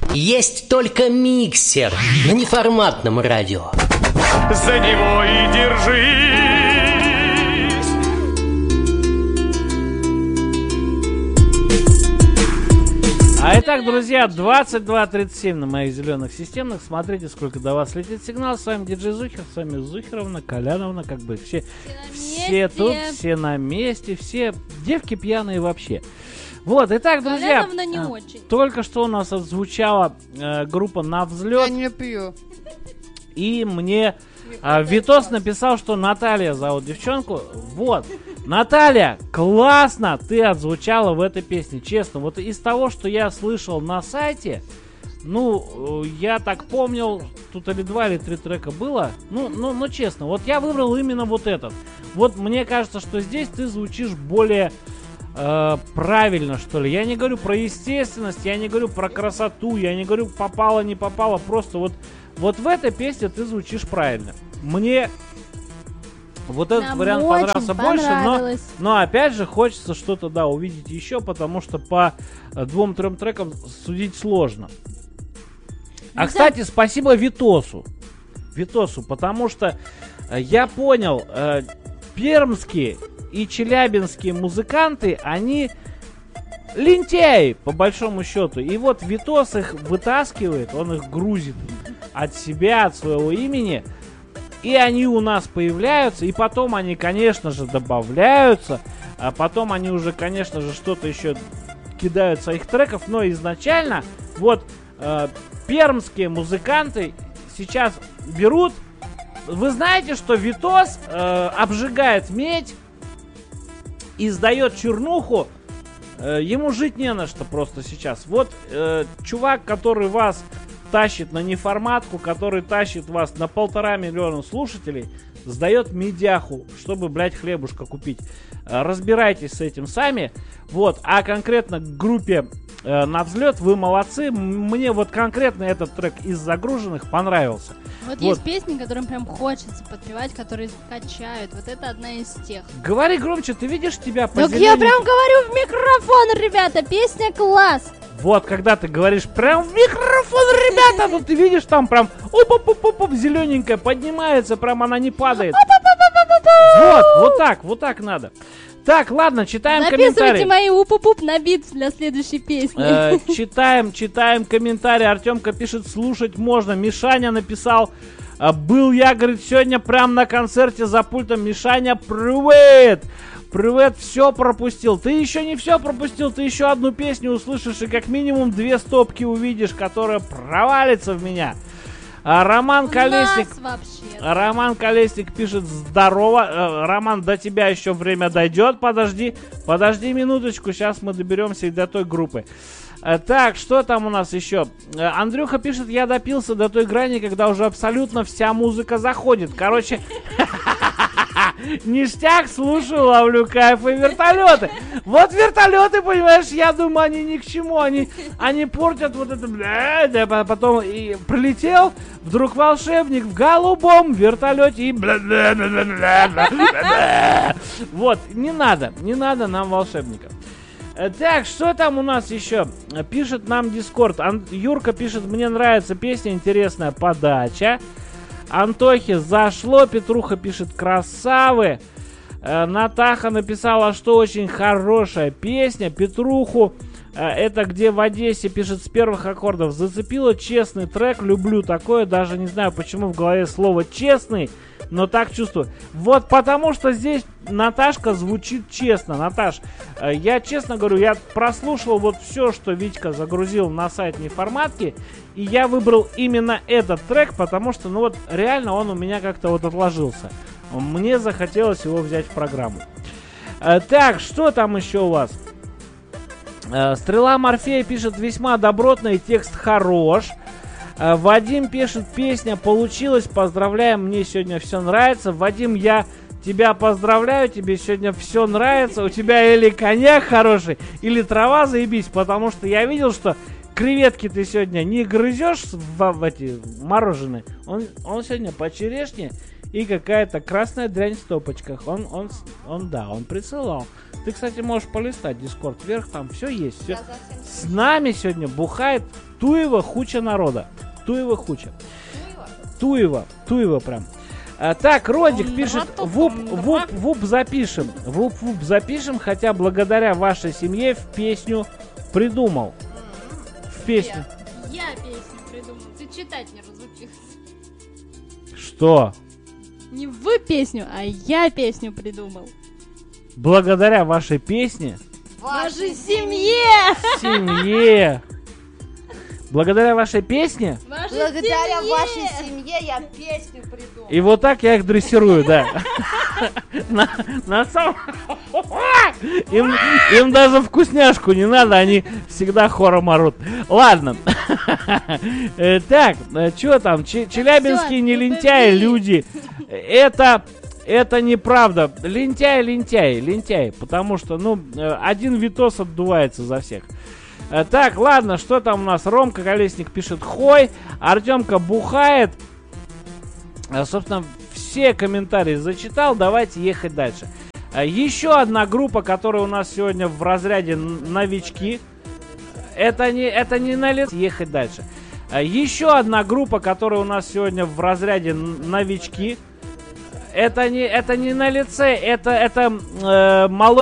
Есть только миксер на неформатном радио. За него и держись. А итак, друзья, 22:37 на моих зеленых системных. Смотрите, сколько до вас летит сигнал. С вами диджей Зухер, с вами Зухеровна, Коляновна, как бы все тут, все на месте, все девки пьяные вообще. Вот, итак, друзья, не очень. Только что у нас отзвучала группа «На взлет». Я не пью. И мне Витос написал, что Наталья зовут девчонку. Вот, Наталья, классно ты отзвучала в этой песне. Честно, вот из того, что я слышал на сайте, ну, я так помнил, тут или 2 или 3 трека было. Ну, честно, вот я выбрал именно вот этот. Вот мне кажется, что здесь ты звучишь более правильно, что ли. Я не говорю про естественность, я не говорю про красоту, я не говорю попало, не попало. Просто вот в этой песне ты звучишь правильно. Мне вот этот вариант понравился больше, но опять же хочется что-то, да, увидеть еще, потому что по 2-3 трекам судить сложно. А, кстати, спасибо Витосу, потому что я понял, пермские и челябинские музыканты, они лентяи, по большому счету. И вот Витос их вытаскивает, он их грузит от себя, от своего имени. И они у нас появляются, и потом они, конечно же, добавляются. А потом они уже, конечно же, что-то еще кидают своих треков. Но изначально вот пермские музыканты сейчас берут. Вы знаете, что Витос обжигает медь, издает чернуху, ему жить не на что просто сейчас. Вот чувак, который вас тащит на неформатку, который тащит вас на 1,5 миллиона слушателей, сдает медяху, чтобы, блядь, хлебушка купить. Разбирайтесь с этим сами. Вот, а конкретно к группе «На взлет» вы молодцы. Мне вот конкретно этот трек из загруженных понравился. Вот есть песни, которым прям хочется подпевать, которые качают. Вот это одна из тех. Говори громче, ты видишь тебя по Так я прям говорю в микрофон, ребята, песня класс. Вот, когда ты говоришь прям в микрофон, ребята, ну ты видишь, там прям оп-оп-оп-оп, зелененькая поднимается, прям она не падает. Вот так надо. Так, ладно, читаем комментарии. Записывайте мои уп-уп на бит для следующей песни. Читаем комментарии. Артемка пишет, слушать можно. Мишаня написал, был я, говорит, сегодня прям на концерте за пультом. Мишаня, привет! Привет, все пропустил. Ты еще не все пропустил, ты еще одну песню услышишь и как минимум 2 стопки увидишь, которая провалится в меня. Роман Колесник пишет, здорово. Роман, до тебя еще время дойдет. Подожди минуточку, сейчас мы доберемся и до той группы. Так, что там у нас еще? Андрюха пишет, я допился до той грани, когда уже абсолютно вся музыка заходит. Короче, ништяк, слушаю, ловлю кайф и вертолеты. Вот вертолеты, понимаешь, я думаю, они ни к чему. Они портят вот это. Потом и прилетел вдруг волшебник в голубом вертолете и вот, не надо нам волшебников. Так, что там у нас еще? Пишет нам Дискорд. Юрка пишет, мне нравится песня, интересная подача. Антохе зашло. Петруха пишет, красавы. Натаха написала, что очень хорошая песня. Петруху, это где в Одессе, пишет, с первых аккордов зацепило. Честный трек, люблю такое. Даже не знаю, почему в голове слово честный, но так чувствую. Вот потому что здесь Наташка звучит честно. Наташ, я честно говорю, я прослушал вот все, что Витька загрузил на сайт неформатки, и я выбрал именно этот трек, потому что, ну вот, реально он у меня как-то вот отложился. Мне захотелось его взять в программу. Так, что там еще у вас? Стрела Морфея пишет, весьма добротный, текст хорош. Вадим пишет, песня получилась, поздравляем, мне сегодня все нравится. Вадим, я тебя поздравляю, тебе сегодня все нравится. У тебя или коньяк хороший, или трава заебись, потому что я видел, что креветки ты сегодня не грызешь в эти мороженые. Он сегодня по черешне и какая-то красная дрянь в стопочках. Он присылал. Ты, кстати, можешь полистать Дискорд вверх, там все есть. Все. С нами сегодня бухает Туева хуча народа. Туева хуча. Туева прям. Так, Родик пишет, вуп запишем. Вуп запишем, хотя благодаря вашей семье в песню придумал. В песню. Я песню придумал. Ты читать не разучился. Что? Не вы песню, а я песню придумал. Благодаря вашей песне. Вашей семье! Семье. Благодаря вашей песне. Благодаря вашей семье я песню придумал. И вот так я их дрессирую, да. На самом... Им даже вкусняшку не надо, они всегда хором орут. Ладно. Так, что там? Челябинские не лентяи, люди. Это неправда. Лентяй. Потому что, один Витос отдувается за всех. Так, ладно, что там у нас? Ромка Колесник пишет хой, Артемка бухает. Собственно, все комментарии зачитал, давайте ехать дальше. Еще одна группа, которая у нас сегодня в разряде новички. Это не на лице. Ехать дальше. Еще одна группа, которая у нас сегодня в разряде новички. Это не на лице, это